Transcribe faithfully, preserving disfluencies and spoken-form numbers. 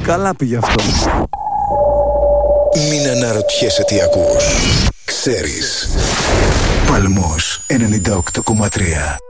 Καλά πήγε αυτό. Μην αναρωτιέσαι τι ακούς. Ξέρεις. Παλμός ενενήντα οκτώ κόμμα τρία.